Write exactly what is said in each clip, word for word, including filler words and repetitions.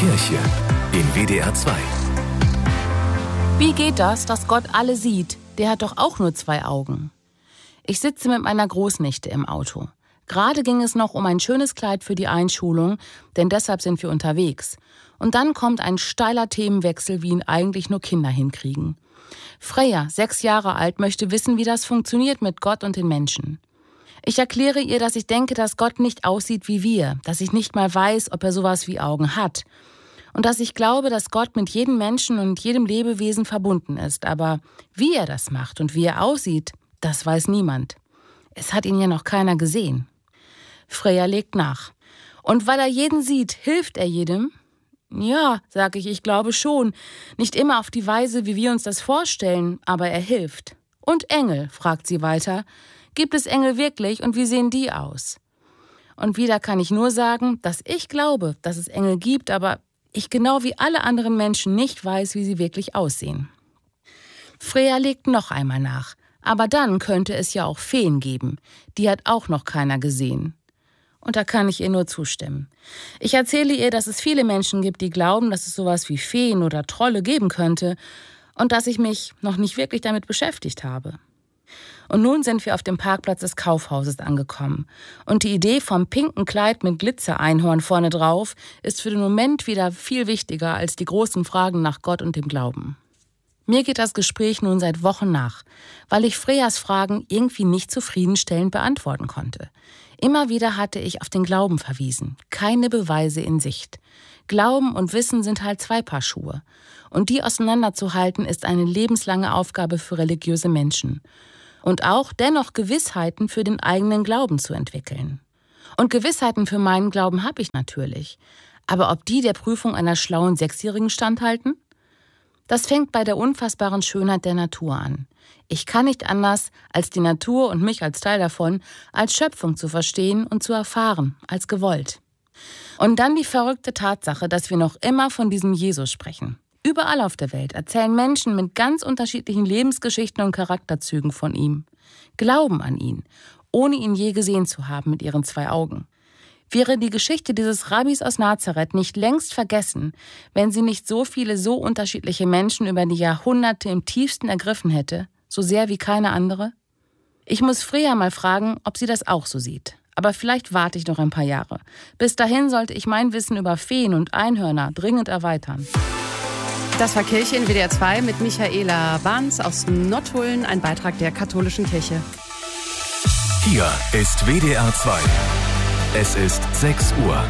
Kirche in W D R zwei. Wie geht das, dass Gott alle sieht? Der hat doch auch nur zwei Augen. Ich sitze mit meiner Großnichte im Auto. Gerade ging es noch um ein schönes Kleid für die Einschulung, denn deshalb sind wir unterwegs. Und dann kommt ein steiler Themenwechsel, wie ihn eigentlich nur Kinder hinkriegen. Freya, sechs Jahre alt, möchte wissen, wie das funktioniert mit Gott und den Menschen. Ich erkläre ihr, dass ich denke, dass Gott nicht aussieht wie wir, dass ich nicht mal weiß, ob er sowas wie Augen hat. Und dass ich glaube, dass Gott mit jedem Menschen und jedem Lebewesen verbunden ist. Aber wie er das macht und wie er aussieht, das weiß niemand. Es hat ihn ja noch keiner gesehen. Freya legt nach. Und weil er jeden sieht, hilft er jedem? Ja, sage ich, ich glaube schon. Nicht immer auf die Weise, wie wir uns das vorstellen, aber er hilft. Und Engel, fragt sie weiter. Gibt es Engel wirklich und wie sehen die aus? Und wieder kann ich nur sagen, dass ich glaube, dass es Engel gibt, aber ich genau wie alle anderen Menschen nicht weiß, wie sie wirklich aussehen. Freya legt noch einmal nach. Aber dann könnte es ja auch Feen geben. Die hat auch noch keiner gesehen. Und da kann ich ihr nur zustimmen. Ich erzähle ihr, dass es viele Menschen gibt, die glauben, dass es sowas wie Feen oder Trolle geben könnte und dass ich mich noch nicht wirklich damit beschäftigt habe. Und nun sind wir auf dem Parkplatz des Kaufhauses angekommen. Und die Idee vom pinken Kleid mit Glitzer-Einhorn vorne drauf ist für den Moment wieder viel wichtiger als die großen Fragen nach Gott und dem Glauben. Mir geht das Gespräch nun seit Wochen nach, weil ich Freyas Fragen irgendwie nicht zufriedenstellend beantworten konnte. Immer wieder hatte ich auf den Glauben verwiesen, keine Beweise in Sicht. Glauben und Wissen sind halt zwei Paar Schuhe. Und die auseinanderzuhalten ist eine lebenslange Aufgabe für religiöse Menschen. Und auch dennoch Gewissheiten für den eigenen Glauben zu entwickeln. Und Gewissheiten für meinen Glauben habe ich natürlich. Aber ob die der Prüfung einer schlauen Sechsjährigen standhalten? Das fängt bei der unfassbaren Schönheit der Natur an. Ich kann nicht anders, als die Natur und mich als Teil davon als Schöpfung zu verstehen und zu erfahren, als gewollt. Und dann die verrückte Tatsache, dass wir noch immer von diesem Jesus sprechen. Überall auf der Welt erzählen Menschen mit ganz unterschiedlichen Lebensgeschichten und Charakterzügen von ihm, glauben an ihn, ohne ihn je gesehen zu haben mit ihren zwei Augen. Wäre die Geschichte dieses Rabbis aus Nazareth nicht längst vergessen, wenn sie nicht so viele so unterschiedliche Menschen über die Jahrhunderte im tiefsten ergriffen hätte, so sehr wie keine andere? Ich muss Freya mal fragen, ob sie das auch so sieht. Aber vielleicht warte ich noch ein paar Jahre. Bis dahin sollte ich mein Wissen über Feen und Einhörner dringend erweitern. Das war Kirche in W D R zwei mit Michaela Barnes aus Nottuln, ein Beitrag der katholischen Kirche. Hier ist W D R zwei. Es ist sechs Uhr.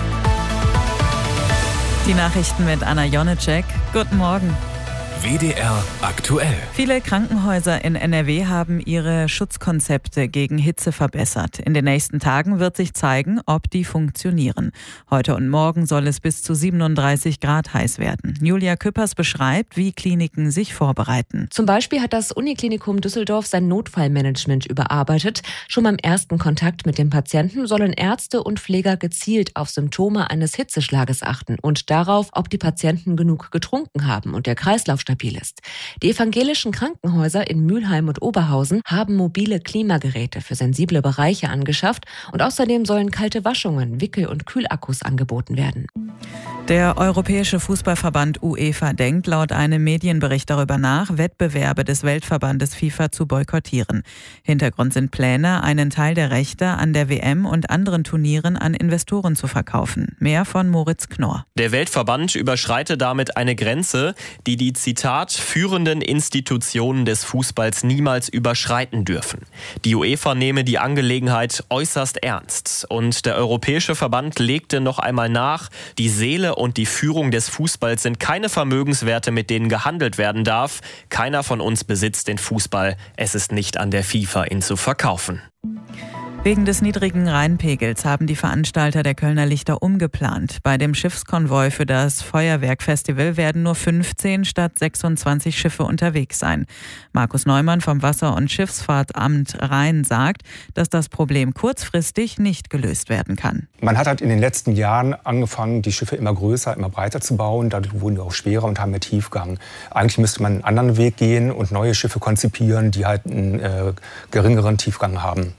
Die Nachrichten mit Anna Jonitschek. Guten Morgen. W D R aktuell. Viele Krankenhäuser in N R W haben ihre Schutzkonzepte gegen Hitze verbessert. In den nächsten Tagen wird sich zeigen, ob die funktionieren. Heute und morgen soll es bis zu siebenunddreißig Grad heiß werden. Julia Küppers beschreibt, wie Kliniken sich vorbereiten. Zum Beispiel hat das Uniklinikum Düsseldorf sein Notfallmanagement überarbeitet. Schon beim ersten Kontakt mit dem Patienten sollen Ärzte und Pfleger gezielt auf Symptome eines Hitzeschlages achten und darauf, ob die Patienten genug getrunken haben und der Kreislauf stabil ist. Die evangelischen Krankenhäuser in Mülheim und Oberhausen haben mobile Klimageräte für sensible Bereiche angeschafft und außerdem sollen kalte Waschungen, Wickel- und Kühlakkus angeboten werden. Der Europäische Fußballverband UEFA denkt laut einem Medienbericht darüber nach, Wettbewerbe des Weltverbandes FIFA zu boykottieren. Hintergrund sind Pläne, einen Teil der Rechte an der W M und anderen Turnieren an Investoren zu verkaufen. Mehr von Moritz Knorr. Der Weltverband überschreite damit eine Grenze, die die Zitat führenden Institutionen des Fußballs niemals überschreiten dürfen. Die UEFA nehme die Angelegenheit äußerst ernst. Und der Europäische Verband legte noch einmal nach, die Seele und die Führung des Fußballs sind keine Vermögenswerte, mit denen gehandelt werden darf. Keiner von uns besitzt den Fußball. Es ist nicht an der FIFA, ihn zu verkaufen. Wegen des niedrigen Rheinpegels haben die Veranstalter der Kölner Lichter umgeplant. Bei dem Schiffskonvoi für das Feuerwerkfestival werden nur fünfzehn statt sechsundzwanzig Schiffe unterwegs sein. Markus Neumann vom Wasser- und Schifffahrtamt Rhein sagt, dass das Problem kurzfristig nicht gelöst werden kann. Man hat halt in den letzten Jahren angefangen, die Schiffe immer größer, immer breiter zu bauen. Dadurch wurden die auch schwerer und haben mehr Tiefgang. Eigentlich müsste man einen anderen Weg gehen und neue Schiffe konzipieren, die halt einen äh, geringeren Tiefgang haben.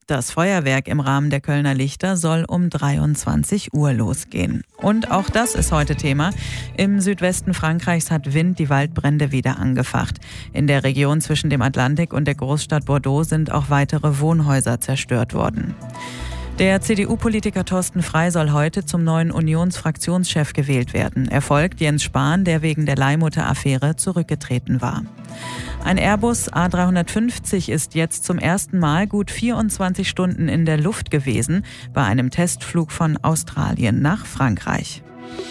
Das Feuerwerk im Rahmen der Kölner Lichter soll um dreiundzwanzig Uhr losgehen. Und auch das ist heute Thema. Im Südwesten Frankreichs hat Wind die Waldbrände wieder angefacht. In der Region zwischen dem Atlantik und der Großstadt Bordeaux sind auch weitere Wohnhäuser zerstört worden. Der C D U-Politiker Thorsten Frey soll heute zum neuen Unionsfraktionschef gewählt werden. Er folgt Jens Spahn, der wegen der Leihmutter-Affäre zurückgetreten war. Ein Airbus A dreihundertfünfzig ist jetzt zum ersten Mal gut vierundzwanzig Stunden in der Luft gewesen, bei einem Testflug von Australien nach Frankreich.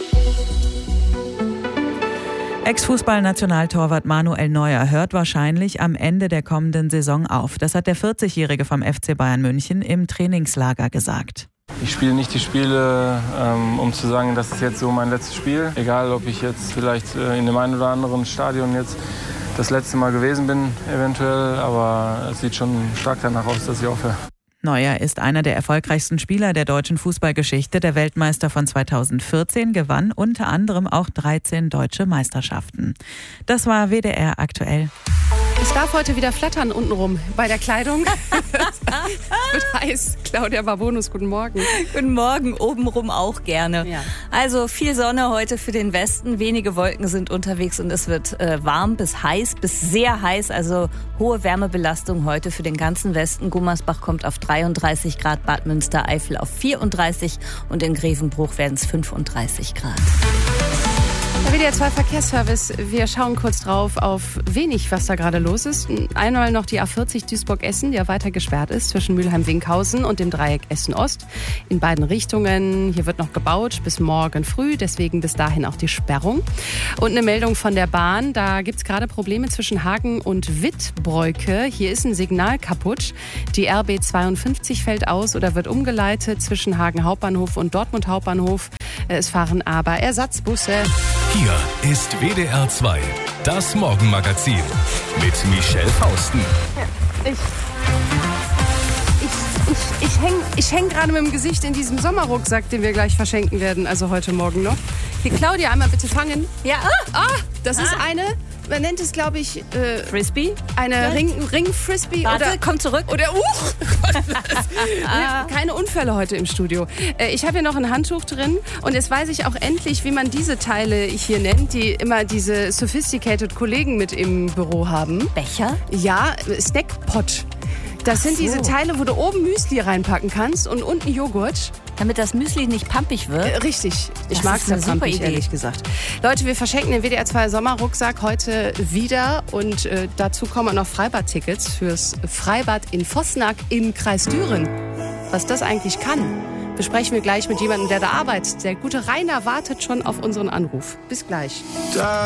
Ex-Fußball-Nationaltorwart Manuel Neuer hört wahrscheinlich am Ende der kommenden Saison auf. Das hat der vierzigjährige vom F C Bayern München im Trainingslager gesagt. Ich spiele nicht die Spiele, ähm, um zu sagen, das ist jetzt so mein letztes Spiel. Egal, ob ich jetzt vielleicht äh, in dem einen oder anderen Stadion jetzt das letzte Mal gewesen bin, eventuell. Aber es sieht schon stark danach aus, dass ich aufhöre. Neuer ist einer der erfolgreichsten Spieler der deutschen Fußballgeschichte. Der Weltmeister von zweitausendvierzehn gewann unter anderem auch dreizehn deutsche Meisterschaften. Das war W D R aktuell. Es darf heute wieder flattern untenrum bei der Kleidung. Es wird heiß. Claudia Barbonus, guten Morgen. Guten Morgen, obenrum auch gerne. Ja. Also viel Sonne heute für den Westen, wenige Wolken sind unterwegs und es wird äh, warm bis heiß, bis sehr heiß. Also hohe Wärmebelastung heute für den ganzen Westen. Gummersbach kommt auf dreiunddreißig Grad, Bad Münstereifel auf vierunddreißig und in Grevenbruch werden es fünfunddreißig Grad. Der W D R zwei Verkehrsservice, wir schauen kurz drauf auf wenig, was da gerade los ist. Einmal noch die A vierzig Duisburg-Essen, die ja weiter gesperrt ist zwischen Mülheim-Winkhausen und dem Dreieck Essen-Ost. In beiden Richtungen. Hier wird noch gebaut bis morgen früh, deswegen bis dahin auch die Sperrung. Und eine Meldung von der Bahn, da gibt es gerade Probleme zwischen Hagen und Wittbreuke. Hier ist ein Signal kaputt. Die R B zweiundfünfzig fällt aus oder wird umgeleitet zwischen Hagen Hauptbahnhof und Dortmund Hauptbahnhof. Es fahren aber Ersatzbusse. Hier ist W D R zwei, das Morgenmagazin mit Michelle Fausten. Ich, ich, ich, ich hänge ich häng gerade mit dem Gesicht in diesem Sommerrucksack, den wir gleich verschenken werden, also heute Morgen noch. Hier, Claudia, einmal bitte fangen. Ja. Ah, das ah. ist eine, man nennt es, glaube ich, äh, Frisbee? Eine Ring, Ring-Frisbee. Warte, oder, komm zurück. Oder, uh, keine Unfälle heute im Studio. Äh, ich habe hier noch ein Handtuch drin und jetzt weiß ich auch endlich, wie man diese Teile hier nennt, die immer diese sophisticated Kollegen mit im Büro haben. Becher? Ja, Snackpot. Das sind so. diese Teile, wo du oben Müsli reinpacken kannst und unten Joghurt. Damit das Müsli nicht pampig wird? Äh, richtig. Ich mag es ja pampig, ehrlich gesagt. Leute, wir verschenken den W D R zwei Sommerrucksack heute wieder. Und äh, dazu kommen auch noch Freibad-Tickets fürs Freibad in Vosnack im Kreis Düren. Was das eigentlich kann, besprechen wir gleich mit jemandem, der da arbeitet. Der gute Rainer wartet schon auf unseren Anruf. Bis gleich. Da